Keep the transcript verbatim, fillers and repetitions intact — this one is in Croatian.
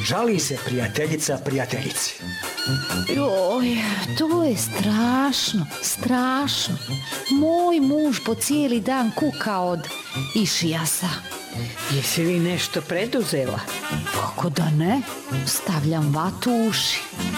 Žali se prijateljica prijateljici. Joj, to je strašno, strašno. Moj muž po cijeli dan kuka od išijasa. Jesi li nešto preduzela? Kako da ne? Stavljam vatu u uši.